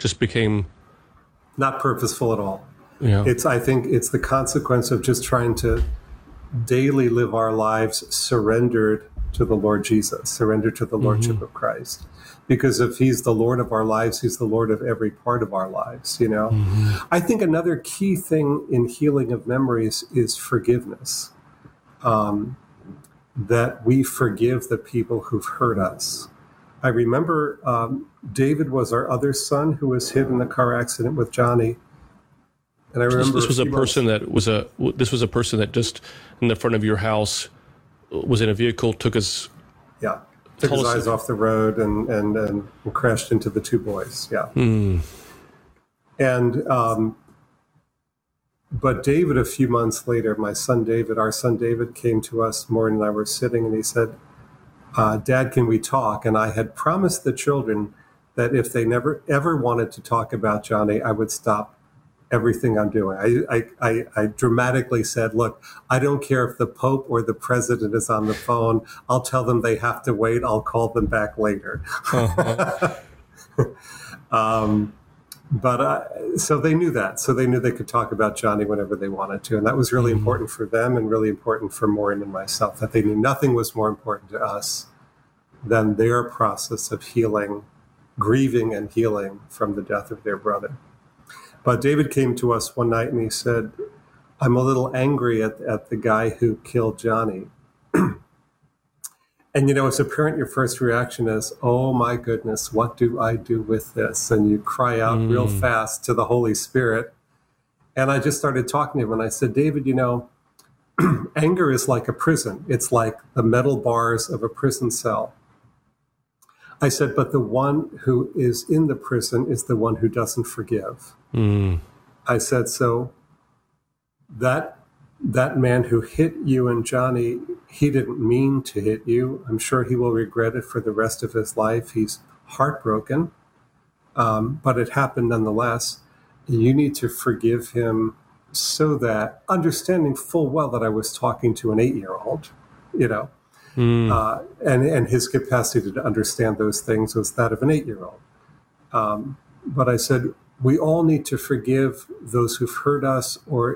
just became not purposeful at all. Yeah. I think it's the consequence of just trying to daily live our lives surrendered to the Lord Jesus, surrendered to the Lordship of Christ. Because if he's the Lord of our lives, he's the Lord of every part of our lives, you know? I think another key thing in healing of memories is forgiveness. That we forgive the people who've hurt us. I remember David was our other son who was hit in the car accident with Johnny. And I remember this was a person that just in the front of your house was in a vehicle, took his eyes off the road and crashed into the two boys. Yeah. And but David, a few months later, our son David came to us. Maureen and I were sitting, and he said, "Dad, can we talk?" And I had promised the children that if they never ever wanted to talk about Johnny, I would stop everything I'm doing. I dramatically said, "Look, I don't care if the Pope or the president is on the phone. I'll tell them they have to wait. I'll call them back later." So they knew that. So they knew they could talk about Johnny whenever they wanted to. And that was really important for them and really important for Maureen and myself, that they knew nothing was more important to us than their process of healing, grieving and healing from the death of their brother. But David came to us one night and he said, "I'm a little angry at the guy who killed Johnny." And, you know, as a parent, your first reaction is, "Oh, my goodness, what do I do with this?" And you cry out real fast to the Holy Spirit. And I just started talking to him, and I said, "David, you know, anger is like a prison. It's like the metal bars of a prison cell." I said, "But the one who is in the prison is the one who doesn't forgive." I said, "So that man who hit you and Johnny, he didn't mean to hit you. I'm sure he will regret it for the rest of his life. He's heartbroken, but it happened nonetheless. You need to forgive him," so that, understanding full well that I was talking to an 8-year-old, you know, and his capacity to understand those things was that of an 8-year-old. But I said, we all need to forgive those who've hurt us or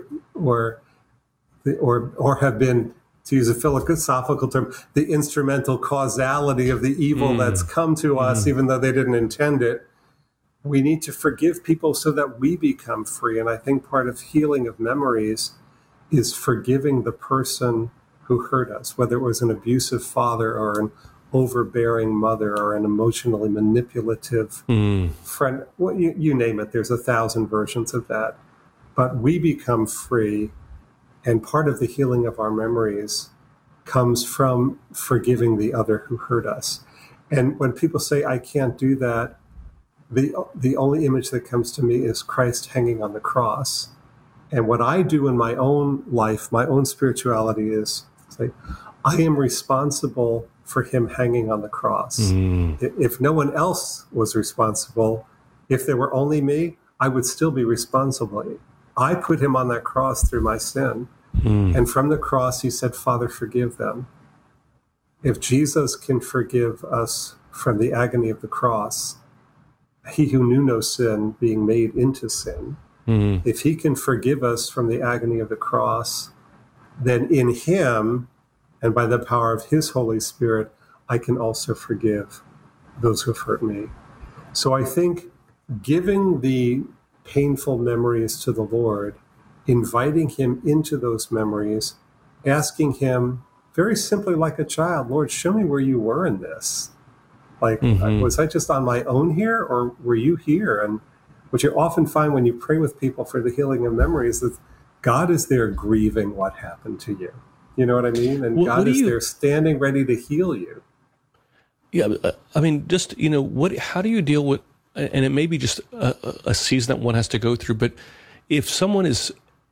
have been, to use a philosophical term, the instrumental causality of the evil that's come to us, even though they didn't intend it. We need to forgive people so that we become free. And I think part of healing of memories is forgiving the person who hurt us, whether it was an abusive father or an overbearing mother or an emotionally manipulative friend. Well, you name it. There's 1,000 versions of that. But we become free. And part of the healing of our memories comes from forgiving the other who hurt us. And when people say, "I can't do that," the only image that comes to me is Christ hanging on the cross. And what I do in my own life, my own spirituality, is say, I am responsible for him hanging on the cross. If no one else was responsible, if there were only me, I would still be responsible. I put him on that cross through my sin. And from the cross, he said, "Father, forgive them." If Jesus can forgive us from the agony of the cross, he who knew no sin being made into sin, if he can forgive us from the agony of the cross, then in him and by the power of his Holy Spirit, I can also forgive those who have hurt me. So I think giving the painful memories to the Lord, inviting him into those memories, asking him very simply like a child, "Lord, show me where you were in this. Like, was I just on my own here, or were you here?" And what you often find when you pray with people for the healing of memories is God is there grieving what happened to you. You know what I mean? And God is there standing ready to heal you. Yeah, I mean, just, you know, how do you deal with, and it may be just a season that one has to go through, but if someone is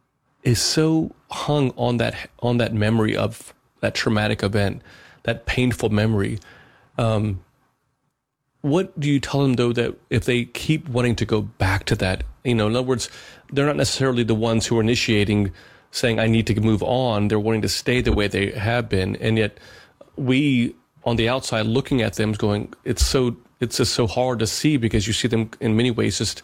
so hung on that memory of that traumatic event, that painful memory, what do you tell them, though, that if they keep wanting to go back to that, you know, in other words, they're not necessarily the ones who are initiating, saying, "I need to move on." They're wanting to stay the way they have been. And yet we on the outside looking at them going, it's just so hard to see, because you see them in many ways just